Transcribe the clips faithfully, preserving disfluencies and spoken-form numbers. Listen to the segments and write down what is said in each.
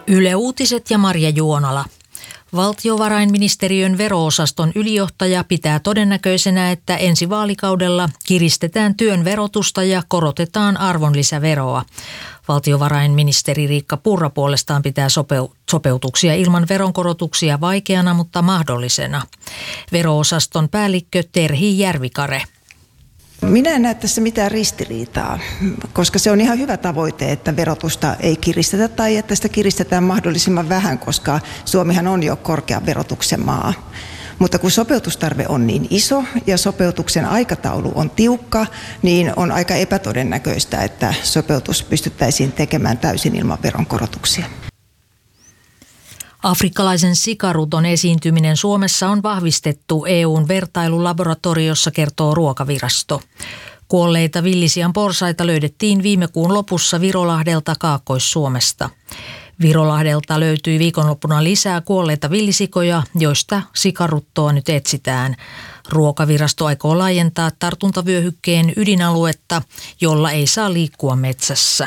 Yle Uutiset ja Marja Juonala. Valtiovarainministeriön vero-osaston ylijohtaja pitää todennäköisenä, että ensi vaalikaudella kiristetään työn verotusta ja korotetaan arvonlisäveroa. Valtiovarainministeri Riikka Purra puolestaan pitää sopeu- sopeutuksia ilman veronkorotuksia vaikeana, mutta mahdollisena. Vero-osaston päällikkö Terhi Järvikare. Minä en näe tässä mitään ristiriitaa, koska se on ihan hyvä tavoite, että verotusta ei kiristetä tai että sitä kiristetään mahdollisimman vähän, koska Suomihan on jo korkean verotuksen maa. Mutta kun sopeutustarve on niin iso ja sopeutuksen aikataulu on tiukka, niin on aika epätodennäköistä, että sopeutus pystyttäisiin tekemään täysin ilman veronkorotuksia. Afrikkalaisen sikaruton esiintyminen Suomessa on vahvistettu E U:n vertailulaboratoriossa, kertoo Ruokavirasto. Kuolleita villisian porsaita löydettiin viime kuun lopussa Virolahdelta Kaakkois-Suomesta. Virolahdelta löytyi viikonloppuna lisää kuolleita villisikoja, joista sikaruttoa nyt etsitään. Ruokavirasto aikoo laajentaa tartuntavyöhykkeen ydinaluetta, jolla ei saa liikkua metsässä.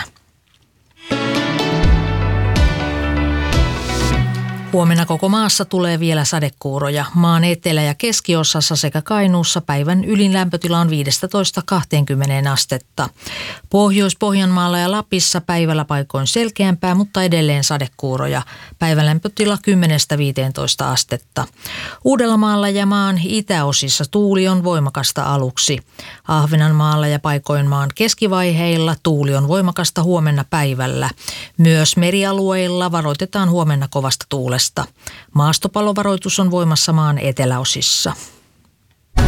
Huomenna koko maassa tulee vielä sadekuuroja. Maan etelä- ja keskiosassa sekä Kainuussa päivän ylin lämpötila on viisitoista kaksikymmentä astetta. Pohjois-Pohjanmaalla ja Lapissa päivällä paikoin selkeämpää, mutta edelleen sadekuuroja. Päivän lämpötila kymmenestä viiteentoista astetta. Uudellamaalla ja maan itäosissa tuuli on voimakasta aluksi. Ahvenanmaalla ja paikoin maan keskivaiheilla tuuli on voimakasta huomenna päivällä. Myös merialueilla varoitetaan huomenna kovasta tuulesta. Maastopallovaroitus on voimassa maan eteläosissa.